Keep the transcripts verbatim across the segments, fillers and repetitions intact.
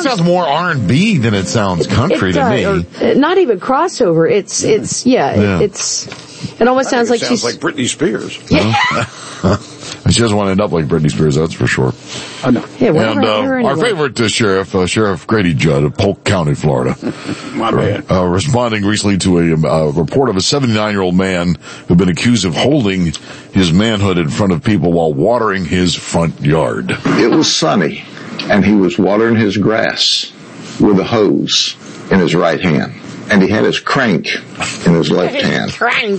sounds more R and B than it sounds country it, to uh, me. Or, not even crossover. It's, it's, yeah, yeah. It, it's, it almost sounds like it sounds she's... like Britney Spears. Yeah. She doesn't want to end up like Britney Spears, that's for sure. I know. Yeah, and uh, anyway. our favorite uh, sheriff, uh, Sheriff Grady Judd of Polk County, Florida, My man. Uh, responding recently to a uh, report of a seventy-nine-year-old man who'd been accused of holding his manhood in front of people while watering his front yard. It was sunny, and he was watering his grass with a hose in his right hand. And he had his crank in his left hand. Crank.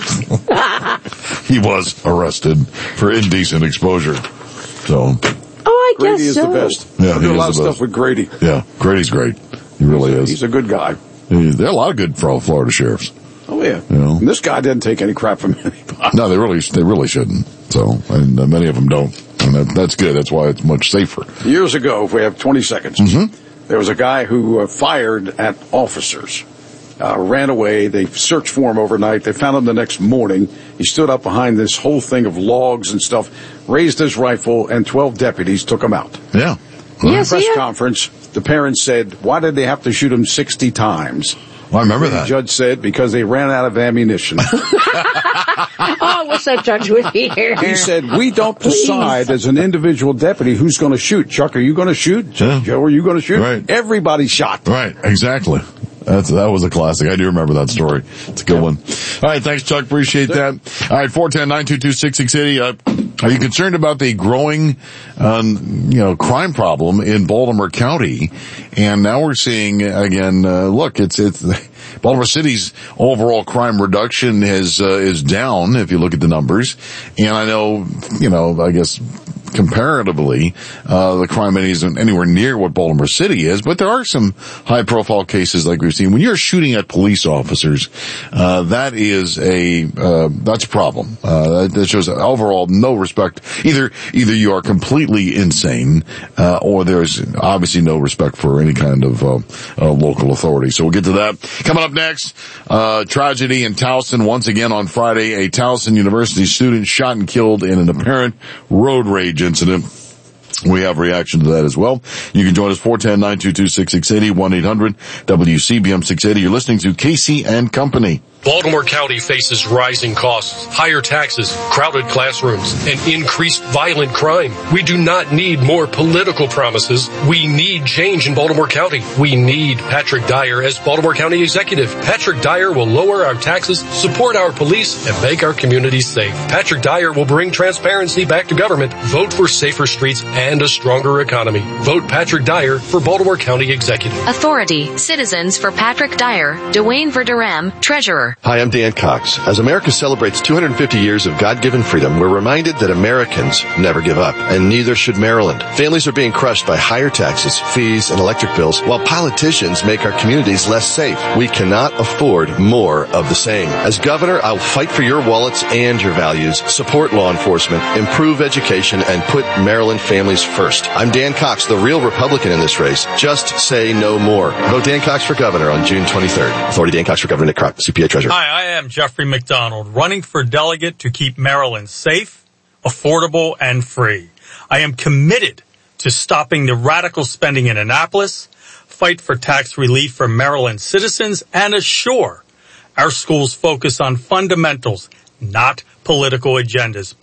He was arrested for indecent exposure. So, Oh, I Grady guess is so. the best. Yeah, I do he a lot is of the stuff with Grady. yeah, Grady's great. He really is. He's a good guy. He- there are a lot of good Florida sheriffs. Oh, yeah. You know? And this guy didn't take any crap from anybody. No, they really, they really shouldn't. So, and uh, many of them don't. And that, that's good. That's why it's much safer. Years ago, if we have twenty seconds, Mm-hmm. there was a guy who uh, fired at officers. Uh, ran away. They searched for him overnight. They found him the next morning. He stood up behind this whole thing of logs and stuff, raised his rifle, and twelve deputies took him out. Yeah. Yes, Press yeah. conference, the parents said, why did they have to shoot him sixty times? Well, I remember The that. judge said, because they ran out of ammunition. Oh, I wish that judge would be here. He said, we don't decide as an individual deputy who's going to shoot. Chuck, are you going to shoot? Yeah. Joe, are you going to shoot? Right. Everybody shot. Right, exactly. That's, that was a classic. I do remember that story. It's a good one. All right, thanks, Chuck. Appreciate that. All right, four one zero, nine two two, six six eight zero. Uh, are you concerned about the growing, um, you know, crime problem in Baltimore County? And now we're seeing, again, uh, look, it's, it's, Baltimore City's overall crime reduction is, uh, is down if you look at the numbers. And I know, you know, I guess, comparatively, uh, the crime isn't anywhere near what Baltimore City is, but there are some high-profile cases like we've seen. When you're shooting at police officers, uh, that is a, uh, that's a problem. Uh, that shows overall no respect. Either, either you are completely insane, uh, or there's obviously no respect for any kind of, uh, uh, local authority. So we'll get to that. Coming up next, uh, tragedy in Towson. Once again on Friday, a Towson University student shot and killed in an apparent road rage incident. We have reaction to that as well. You can join us four one zero, nine two two, six six eight zero, one eight hundred W C B M six eighty. You're listening to Casey and Company. Baltimore County faces rising costs, higher taxes, crowded classrooms, and increased violent crime. We do not need more political promises. We need change in Baltimore County. We need Patrick Dyer as Baltimore County Executive. Patrick Dyer will lower our taxes, support our police, and make our communities safe. Patrick Dyer will bring transparency back to government, vote for safer streets, and a stronger economy. Vote Patrick Dyer for Baltimore County Executive. Authority. Citizens for Patrick Dyer. Dwayne Verderam, Treasurer. Hi, I'm Dan Cox. As America celebrates two hundred fifty years of God-given freedom, we're reminded that Americans never give up, and neither should Maryland. Families are being crushed by higher taxes, fees, and electric bills, while politicians make our communities less safe. We cannot afford more of the same. As governor, I'll fight for your wallets and your values, support law enforcement, improve education, and put Maryland families first. I'm Dan Cox, the real Republican in this race. Just say no more. Vote Dan Cox for governor on June twenty-third. Authority Dan Cox for governor, Nick Kroc, C P A Treasurer. Hi, I am Jeffrey McDonald, running for delegate to keep Maryland safe, affordable, and free. I am committed to stopping the radical spending in Annapolis, fight for tax relief for Maryland citizens, and assure our schools focus on fundamentals, not political agendas.